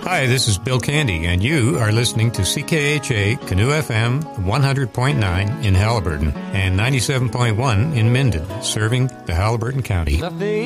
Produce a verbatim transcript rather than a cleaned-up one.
Hi, this is Bill Candy, and you are listening to C K H A Canoe F M one hundred point nine in Haliburton and ninety-seven point one in Minden, serving the Haliburton County.